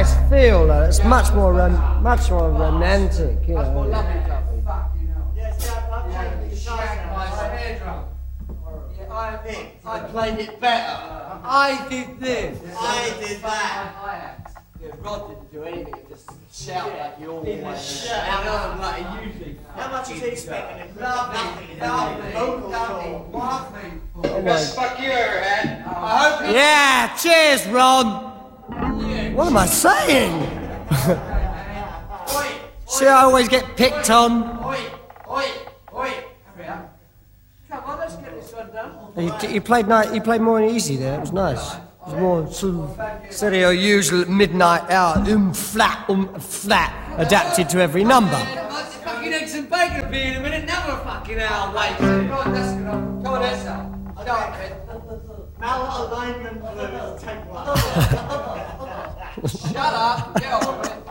nice feel. It's much more romantic, you know. I played it better. I did this. I did that. Yeah, Rod didn't do anything, just shout like you always shout. like he usually. How much is he expecting? Nothing. Best fuck you ever had. I hope Yeah, cheers, Ron. What am I saying? See, I always get picked on. Hurry up. Come on, let's get this one done. He played more easy there. It was nice. It was more sort of instead of your usual midnight hour, flat, adapted to every number. Fucking eggs and bacon will be in a minute. Another fucking hour waiting. Right, that's good. Come on, let's go. Malalignment blues, take one. Shut up. Get on with it.